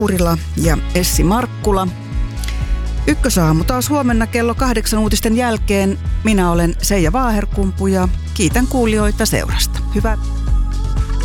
Kurila ja Essi Markkula. Ykkösaamu taas huomenna kello 8 uutisten jälkeen. Minä olen Seija Vaaherkumpu ja kiitän kuulijoita seurasta. Hyvää